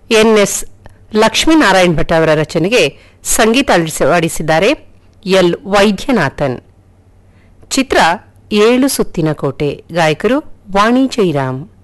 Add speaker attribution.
Speaker 1: ಎನ್.ಎಸ್. ಲಕ್ಷ್ಮೀನಾರಾಯಣ್ ಭಟ್ ಅವರ ರಚನೆಗೆ ಸಂಗೀತ ಅಳವಡಿಸಿದ್ದಾರೆ ಎಲ್. ವೈದ್ಯನಾಥನ್. ಚಿತ್ರ 7 ಸುತ್ತಿನ ಕೋಟೆ. ಗಾಯಕರು ವಾಣಿ ಜೈರಾಮ್.